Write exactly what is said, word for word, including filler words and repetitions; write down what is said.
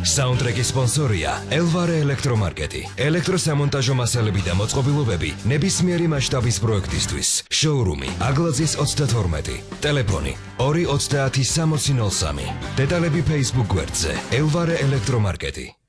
საუნდტრეკის სპონსორია ელვარე ელექტრომარკეტი. ელექტროსამონტაჟო მასალები და მოწყობილობები ნებისმიერი მასშტაბის პროექტისთვის. შოურუმი აგლაძის ოცდათორმეტი. ტელეფონი ორი ოცდაათი სამოცი ნოლ სამი. დეტალები Facebook გვერდზე ელვარე ელექტრომარკეტი.